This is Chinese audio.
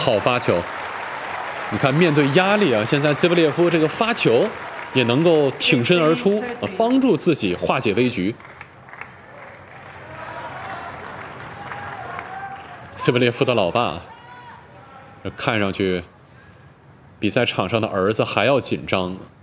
好发球。你看，面对压力啊，现在兹维列夫这个发球也能够挺身而出，帮助自己化解危局。兹维列夫的老爸看上去比在场上的儿子还要紧张。